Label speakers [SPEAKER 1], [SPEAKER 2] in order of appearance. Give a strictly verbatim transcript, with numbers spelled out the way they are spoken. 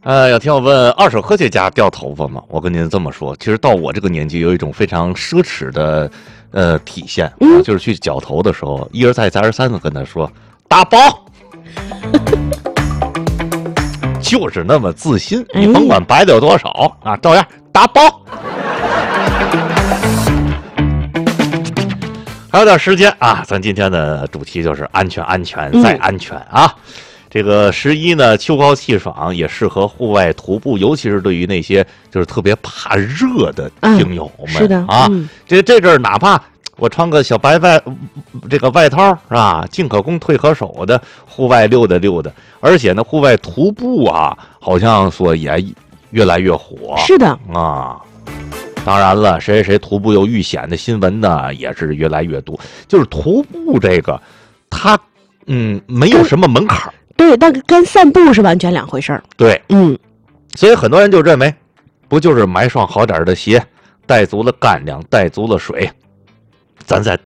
[SPEAKER 1] 呃，有听友问，二手科学家掉头发吗？我跟您这么说，其实到我这个年纪，有一种非常奢侈的呃体现啊，
[SPEAKER 2] 嗯
[SPEAKER 1] 就是去绞头的时候，一而再再而三的跟他说打包，就是那么自信，你甭管白的有多少啊，照样打包。还有点时间啊，咱今天的主题就是安全，安全再安全啊。这个十一呢，秋高气爽，也适合户外徒步，尤其是对于那些就是特别怕热的听友们、
[SPEAKER 2] 嗯、是的
[SPEAKER 1] 啊。
[SPEAKER 2] 嗯、
[SPEAKER 1] 这这阵儿哪怕我穿个小白外这个外套是吧，进可攻退可守的，户外溜达溜达，而且呢，户外徒步啊，好像说也越来越火。
[SPEAKER 2] 是的
[SPEAKER 1] 啊。当然了，谁谁谁徒步又遇险的新闻呢，也是越来越多。就是徒步这个，它嗯没有什么门槛。
[SPEAKER 2] 对，但跟散步是完全两回事儿。
[SPEAKER 1] 对，
[SPEAKER 2] 嗯，
[SPEAKER 1] 所以很多人就认为，不就是买双好点的鞋，带足了干粮，带足了水，咱再